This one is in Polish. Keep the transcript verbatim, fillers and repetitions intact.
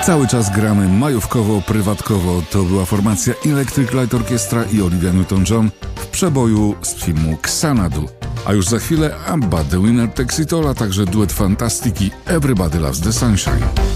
Cały czas gramy majówkowo, prywatkowo. To była formacja Electric Light Orchestra i Olivia Newton-John w przeboju z filmu Xanadu. A już za chwilę ABBA, The Winner Takes It All, a także duet fantastiki Everybody Loves the Sunshine.